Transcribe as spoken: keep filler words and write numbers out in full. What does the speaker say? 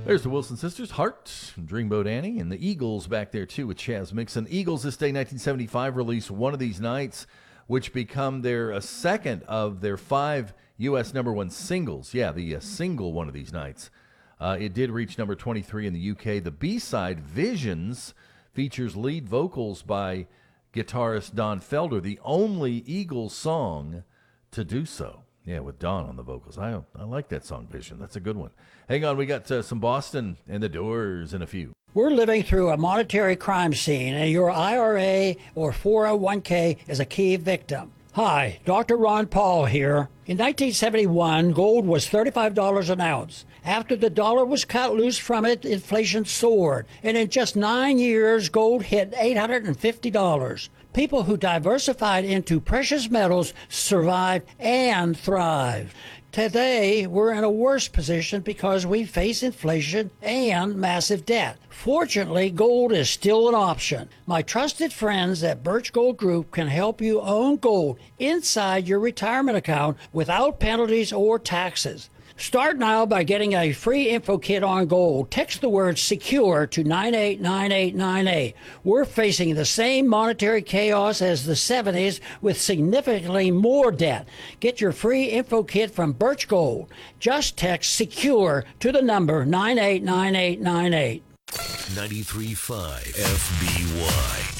There's the Wilson Sisters, Heart, Dreamboat Annie, and the Eagles back there too with Chaz Mixon. Eagles this day, nineteen seventy-five, released One of These Nights, which become their uh, second of their five U S number one singles. Yeah, the uh, single One of These Nights. Uh, it did reach number twenty-three in the U K. The B-side, Visions, features lead vocals by guitarist Don Felder, the only Eagles song to do so. Yeah, with Don on the vocals. I I like that song, Vision. That's a good one. Hang on, we got uh, some Boston and the Doors in a few. We're living through a monetary crime scene, and your I R A or four oh one k is a key victim. Hi, Doctor Ron Paul here. In nineteen seventy-one, gold was thirty-five dollars an ounce. After the dollar was cut loose from it, inflation soared, and in just nine years, gold hit eight hundred fifty dollars. People who diversified into precious metals survived and thrived. Today, we're in a worse position because we face inflation and massive debt. Fortunately, gold is still an option. My trusted friends at Birch Gold Group can help you own gold inside your retirement account without penalties or taxes. Start now by getting a free info kit on gold. Text the word SECURE to nine eight nine eight nine eight. We're facing the same monetary chaos as the seventies with significantly more debt. Get your free info kit from Birch Gold. Just text SECURE to the number nine eight nine eight nine eight. ninety-three point five F B Y.